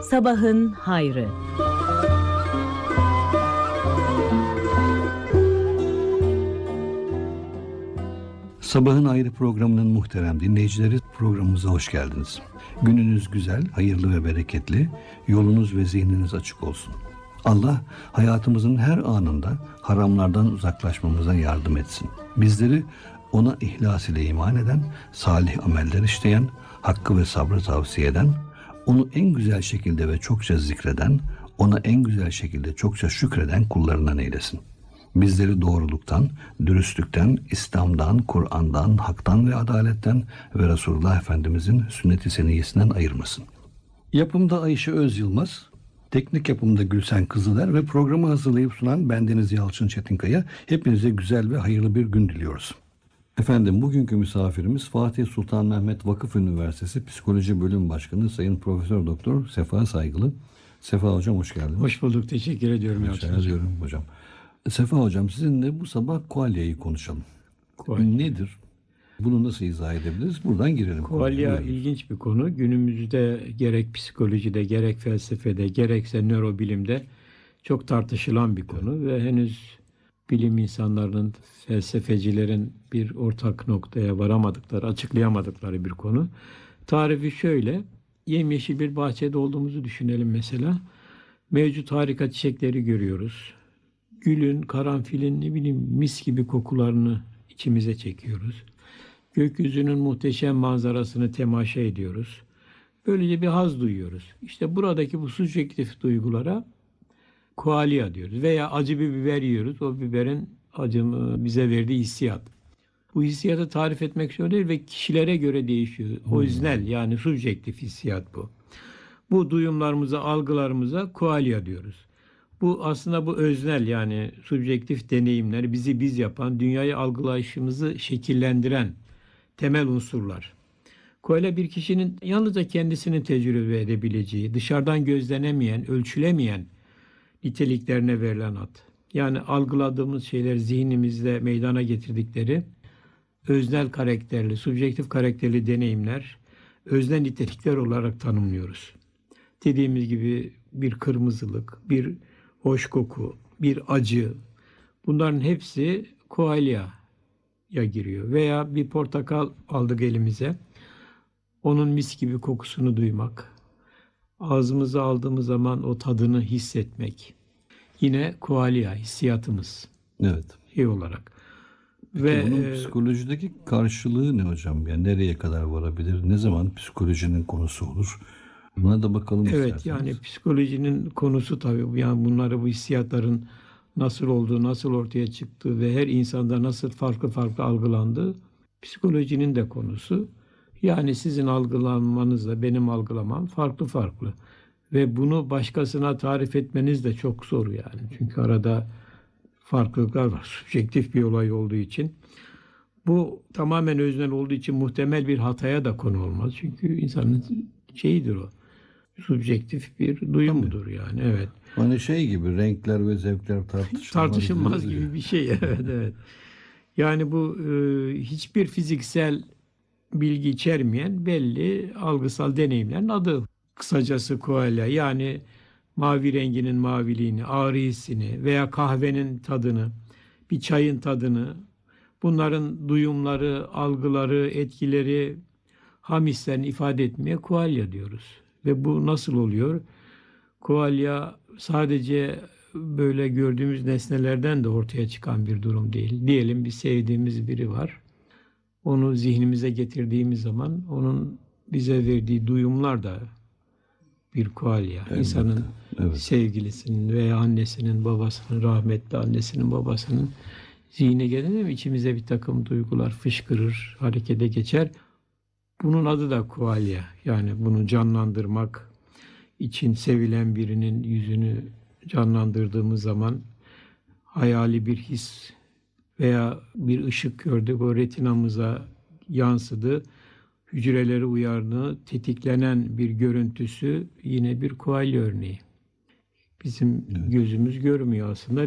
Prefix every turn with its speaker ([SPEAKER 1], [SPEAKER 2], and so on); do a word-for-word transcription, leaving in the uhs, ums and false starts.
[SPEAKER 1] Sabahın hayrı.
[SPEAKER 2] Sabahın Hayrı programının muhterem dinleyicileri, programımıza hoş geldiniz. Gününüz güzel, hayırlı ve bereketli, yolunuz ve zihniniz açık olsun. Allah hayatımızın her anında haramlardan uzaklaşmamıza yardım etsin. Bizleri ona ihlas ile iman eden, salih ameller işleyen, hakkı ve sabrı tavsiye eden, onu en güzel şekilde ve çokça zikreden, ona en güzel şekilde çokça şükreden kullarından eylesin. Bizleri doğruluktan, dürüstlükten, İslam'dan, Kur'an'dan, haktan ve adaletten ve Resulullah Efendimizin sünnet-i seniyyesinden ayırmasın. Yapımda Ayşe Öz Yılmaz, teknik yapımda Gülsen Kızıler ve programı hazırlayıp sunan bendeniz Yalçın Çetinkaya. Hepinize güzel ve hayırlı bir gün diliyoruz. Efendim, bugünkü misafirimiz Fatih Sultan Mehmet Vakıf Üniversitesi Psikoloji Bölüm Başkanı Sayın Profesör Doktor Sefa Saygılı. Sefa Hocam, hoş geldiniz.
[SPEAKER 3] Hoş bulduk, teşekkür ediyorum.
[SPEAKER 2] Teşekkür ediyorum hocam. Sefa Hocam, sizinle bu sabah koalyayı konuşalım. Koalya nedir? Bunu nasıl izah edebiliriz? Buradan girelim.
[SPEAKER 3] Koalya
[SPEAKER 2] konuya.
[SPEAKER 3] ilginç bir konu. Günümüzde gerek psikolojide, gerek felsefede, gerekse nörobilimde çok tartışılan bir konu. Evet. Ve henüz bilim insanlarının, felsefecilerin bir ortak noktaya varamadıkları, açıklayamadıkları bir konu. Tarifi şöyle: yemyeşil bir bahçede olduğumuzu düşünelim mesela. Mevcut harika çiçekleri görüyoruz. Gülün, karanfilin, ne bileyim mis gibi kokularını içimize çekiyoruz. Gökyüzünün muhteşem manzarasını temaşa ediyoruz. Böylece bir haz duyuyoruz. İşte buradaki bu subjektif duygulara koalya diyoruz. Veya acı bir biber yiyoruz. O biberin acımı bize verdiği hissiyat. Bu hissiyatı tarif etmek zor değil ve kişilere göre değişiyor. O yüzden yani subjektif hissiyat bu. Bu duyumlarımıza, algılarımıza koalya diyoruz. Bu aslında bu öznel, yani subjektif deneyimler, bizi biz yapan, dünyayı algılayışımızı şekillendiren temel unsurlar. Koalya, bir kişinin yalnızca kendisinin tecrübe edebileceği, dışarıdan gözlenemeyen, ölçülemeyen niteliklerine verilen ad. Yani algıladığımız şeyler zihnimizde meydana getirdikleri öznel karakterli, subjektif karakterli deneyimler, öznel nitelikler olarak tanımlıyoruz. Dediğimiz gibi bir kırmızılık, bir hoş koku, bir acı, bunların hepsi koalyaya giriyor. Veya bir portakal aldık elimize, onun mis gibi kokusunu duymak, ağzımıza aldığımız zaman o tadını hissetmek, yine koalya, hissiyatımız.
[SPEAKER 2] Evet.
[SPEAKER 3] Şey olarak.
[SPEAKER 2] Peki
[SPEAKER 3] ve
[SPEAKER 2] bunun
[SPEAKER 3] e,
[SPEAKER 2] psikolojideki karşılığı ne hocam? Yani nereye kadar varabilir? Ne zaman psikolojinin konusu olur? Buna da bakalım
[SPEAKER 3] Evet,
[SPEAKER 2] isterseniz.
[SPEAKER 3] yani psikolojinin konusu tabii. Yani bunları, bu hissiyatların nasıl olduğu, nasıl ortaya çıktığı ve her insanda nasıl farklı farklı algılandığı psikolojinin de konusu. Yani sizin algılanmanızla benim algılamam farklı farklı. Ve bunu başkasına tarif etmeniz de çok zor yani. Çünkü arada farklılıklar var. Subjektif bir olay olduğu için. Bu tamamen öznel olduğu için muhtemel bir hataya da konu olmaz. Çünkü insanın şeyidir o. Subjektif bir duyumudur yani, evet.
[SPEAKER 2] Hani şey gibi, renkler ve zevkler tartışılmaz,
[SPEAKER 3] tartışılmaz gibi bir şey, evet evet. Yani bu e, hiçbir fiziksel bilgi içermeyen belli algısal deneyimlerin adı. Kısacası koalya, yani mavi renginin maviliğini, ağrı hissini veya kahvenin tadını, bir çayın tadını, bunların duyumları, algıları, etkileri, ham hislerini ifade etmeye koalya diyoruz. Ve bu nasıl oluyor? Koalya sadece böyle gördüğümüz nesnelerden de ortaya çıkan bir durum değil. Diyelim bir sevdiğimiz biri var. Onu zihnimize getirdiğimiz zaman onun bize verdiği duyumlar da bir koalya.
[SPEAKER 2] Evet,
[SPEAKER 3] İnsanın
[SPEAKER 2] evet.
[SPEAKER 3] sevgilisinin veya annesinin, babasının, rahmetli annesinin, babasının zihne gelir mi? İçimize bir takım duygular fışkırır, harekete geçer. Bunun adı da koalya. Yani bunu canlandırmak için, sevilen birinin yüzünü canlandırdığımız zaman hayali bir his veya bir ışık gördük, o retinamıza yansıdı, hücreleri uyardı, tetiklenen bir görüntüsü yine bir koalya örneği. Bizim
[SPEAKER 2] Evet.
[SPEAKER 3] gözümüz görmüyor aslında.